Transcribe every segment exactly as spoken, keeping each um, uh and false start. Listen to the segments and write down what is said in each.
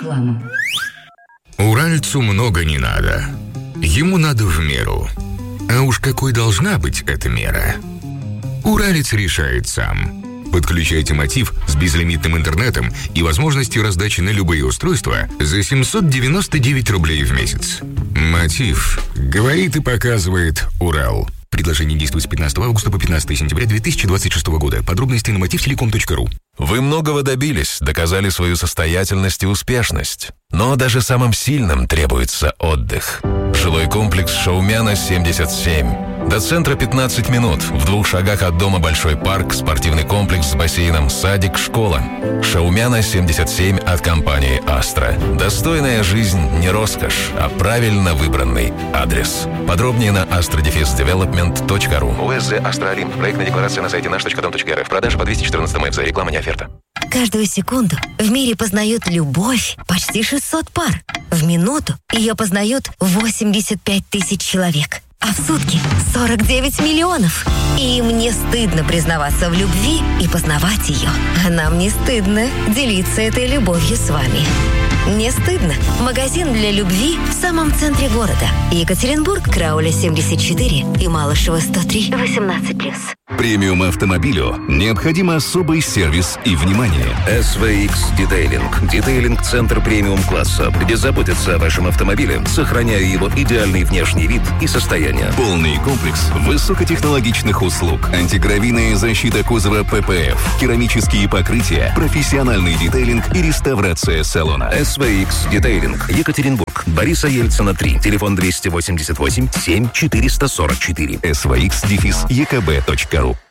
Реклама. Уральцу много не надо. Ему надо в меру. А уж какой должна быть эта мера? Уралец решает сам. Подключайте Мотив с безлимитным интернетом и возможностью раздачи на любые устройства за семьсот девяносто девять рублей в месяц. Мотив. Говорит и показывает Урал. Предложение действует с пятнадцатого августа по пятнадцатое сентября две тысячи двадцать шестого года. Подробности на мотив телеком точка ру. Вы многого добились, доказали свою состоятельность и успешность. Но даже самым сильным требуется отдых. Жилой комплекс Шаумяна семьдесят семь. До центра пятнадцать минут. В двух шагах от дома большой парк, спортивный комплекс с бассейном, садик, школа. Шаумяна семьдесят семь от компании «Астра». Достойная жизнь не роскошь, а правильно выбранный адрес. Подробнее на астра-девелопмент точка ру. УСЗ «Астра Олимп». Проектная декларация на сайте наш точка дом точка эр эф. Продажа по двести четырнадцать эм эф. За реклама не оферта. Каждую секунду в мире познают любовь почти шестьсот пар. В минуту ее познают восемьдесят пять тысяч человек. А в сутки сорок девять миллионов. И им не стыдно признаваться в любви и познавать ее. А нам не стыдно делиться этой любовью с вами. Не стыдно. Магазин для любви в самом центре города. Екатеринбург, Крауля семьдесят четыре и Малышева сто три, восемнадцать плюс. Премиум автомобилю необходим особый сервис и внимание. эс ви икс Детейлинг. Детейлинг-центр премиум-класса, где заботятся о вашем автомобиле, сохраняя его идеальный внешний вид и состояние. Полный комплекс высокотехнологичных услуг. Антигравийная защита кузова пэ пэ эф, керамические покрытия, профессиональный детейлинг и реставрация салона. эс ви икс Детейлинг. Екатеринбург. Бориса Ельцина три. Телефон двести восемьдесят восемь семь четыреста сорок четыре. эс ви икс дефис е ка бэ точка ру.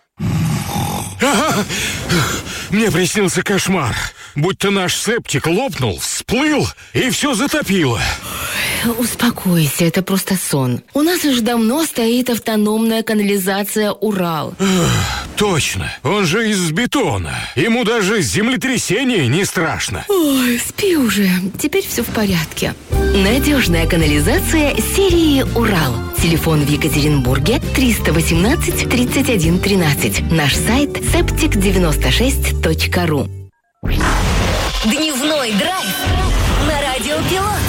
Ага. Мне приснился кошмар. Будто наш септик лопнул, всплыл и все затопило. Успокойся, это просто сон. У нас уже давно стоит автономная канализация «Урал». Точно, он же из бетона. Ему даже землетрясение не страшно. Ой, спи уже, теперь все в порядке. Надежная канализация серии «Урал». Телефон в Екатеринбурге триста восемнадцать тридцать один тринадцать. Наш сайт септик девяносто шесть точка ру. Дневной драйв на Радио Пилот.